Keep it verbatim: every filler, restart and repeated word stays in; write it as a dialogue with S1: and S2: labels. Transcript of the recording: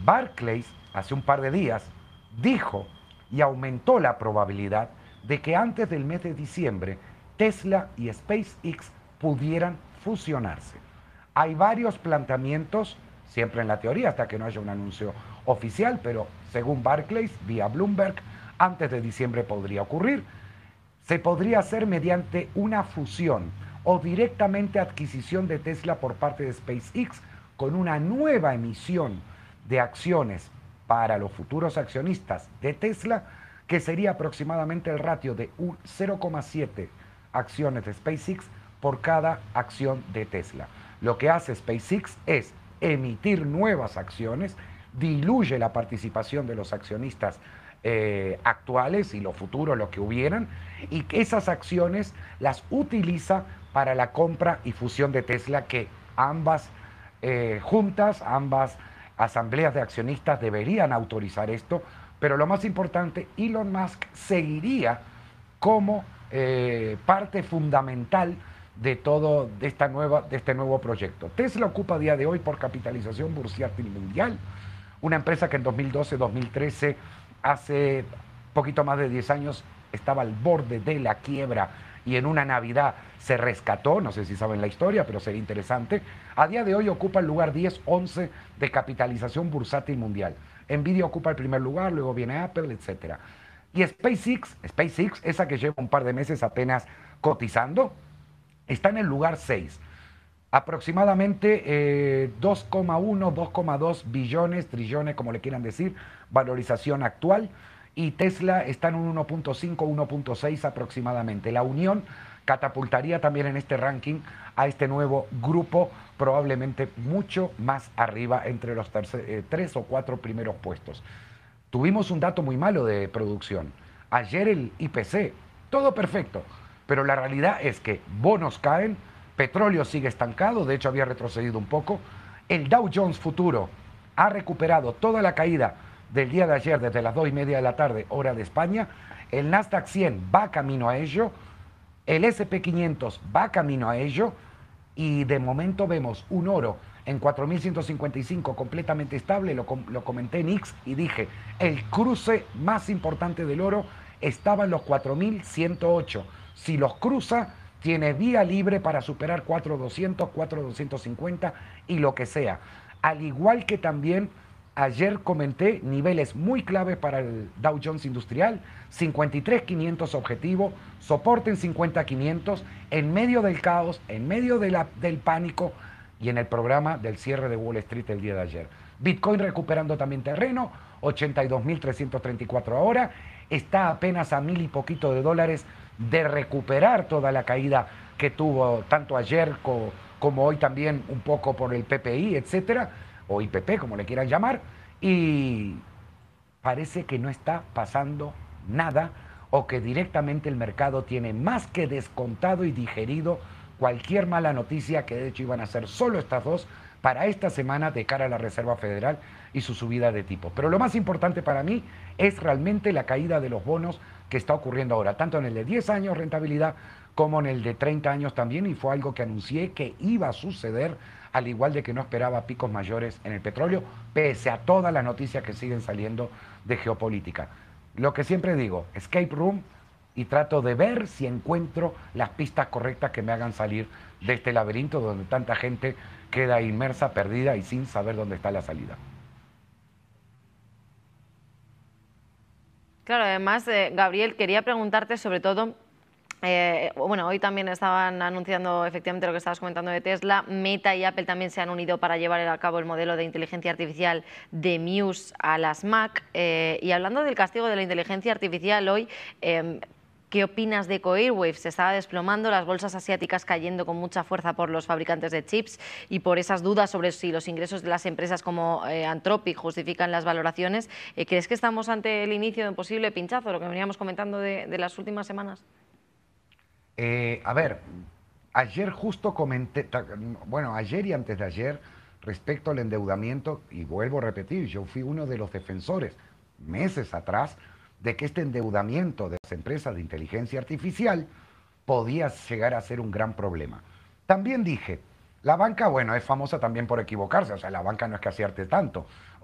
S1: Barclays, hace un par de días, dijo y aumentó la probabilidad de que antes del mes de diciembre Tesla y SpaceX pudieran fusionarse. Hay varios planteamientos, siempre en la teoría, hasta que no haya un anuncio oficial, pero según Barclays, vía Bloomberg, antes de diciembre podría ocurrir. Se podría hacer mediante una fusión o directamente adquisición de Tesla por parte de SpaceX con una nueva emisión de acciones para los futuros accionistas de Tesla, que sería aproximadamente el ratio de cero coma siete acciones de SpaceX por cada acción de Tesla. Lo que hace SpaceX es emitir nuevas acciones, diluye la participación de los accionistas eh, actuales y los futuros, los que hubieran, y que esas acciones las utiliza para la compra y fusión de Tesla, que ambas eh, juntas, ambas asambleas de accionistas deberían autorizar esto, pero lo más importante, Elon Musk seguiría como eh, parte fundamental de todo de, esta nueva, de este nuevo proyecto. Tesla ocupa a día de hoy por capitalización bursátil mundial, una empresa que en dos mil doce dos mil trece, hace poquito más de diez años, estaba al borde de la quiebra y en una Navidad se rescató, no sé si saben la historia, pero sería interesante. A día de hoy ocupa el lugar diez once de capitalización bursátil mundial. Nvidia ocupa el primer lugar, luego viene Apple, etcétera. Y SpaceX, SpaceX, esa que lleva un par de meses apenas cotizando, está en el lugar seis. Aproximadamente eh, dos coma uno, dos coma dos billones, trillones, como le quieran decir, valorización actual. Y Tesla está en un uno punto cinco, uno punto seis aproximadamente. La unión catapultaría también en este ranking a este nuevo grupo, probablemente mucho más arriba, entre los tercer, eh, tres o cuatro primeros puestos. Tuvimos un dato muy malo de producción. Ayer el I P C, todo perfecto, pero la realidad es que bonos caen, petróleo sigue estancado, de hecho había retrocedido un poco, el Dow Jones futuro ha recuperado toda la caída del día de ayer desde las dos y media de la tarde, hora de España, el Nasdaq cien va camino a ello, el ese and pe quinientos va camino a ello, y de momento vemos un oro en cuatro mil ciento cincuenta y cinco completamente estable, lo, lo comenté en X y dije, el cruce más importante del oro estaba en los cuatro mil ciento ocho. Si los cruza, tiene vía libre para superar cuatro mil doscientos, cuatro mil doscientos cincuenta y lo que sea. Al igual que también ayer comenté niveles muy clave para el Dow Jones Industrial, cincuenta y tres mil quinientos objetivo, soporte en cincuenta mil quinientos, en medio del caos, en medio de la, del pánico y en el programa del cierre de Wall Street el día de ayer. Bitcoin recuperando también terreno, ochenta y dos mil trescientos treinta y cuatro ahora, está apenas a mil y poquito de dólares de recuperar toda la caída que tuvo tanto ayer co, como hoy también un poco por el P P I, etcétera, o I P P, como le quieran llamar, y parece que no está pasando nada, o que directamente el mercado tiene más que descontado y digerido cualquier mala noticia, que de hecho iban a ser solo estas dos para esta semana de cara a la Reserva Federal y su subida de tipo. Pero lo más importante para mí es realmente la caída de los bonos que está ocurriendo ahora, tanto en el de diez años rentabilidad como en el de treinta años también, y fue algo que anuncié que iba a suceder, al igual de que no esperaba picos mayores en el petróleo, pese a todas las noticias que siguen saliendo de geopolítica. Lo que siempre digo, escape room, y trato de ver si encuentro las pistas correctas que me hagan salir de este laberinto donde tanta gente queda inmersa, perdida y sin saber dónde está la salida.
S2: Claro, además, eh, Gabriel, quería preguntarte sobre todo, eh, bueno, hoy también estaban anunciando efectivamente lo que estabas comentando de Tesla, Meta y Apple también se han unido para llevar a cabo el modelo de inteligencia artificial de Muse a las Mac, eh, y hablando del castigo de la inteligencia artificial hoy, eh, ¿qué opinas de Eco Airwaves? Se estaba desplomando, las bolsas asiáticas cayendo con mucha fuerza por los fabricantes de chips y por esas dudas sobre si los ingresos de las empresas como eh, Anthropic justifican las valoraciones. Eh, ¿Crees que estamos ante el inicio de un posible pinchazo, lo que veníamos comentando de, de las últimas semanas?
S1: Eh, a ver, ayer justo comenté, bueno, ayer y antes de ayer, respecto al endeudamiento, y vuelvo a repetir, yo fui uno de los defensores meses atrás de que este endeudamiento de las empresas de inteligencia artificial podía llegar a ser un gran problema. También dije, la banca, bueno, es famosa también por equivocarse, o sea, la banca no es que acierte tanto.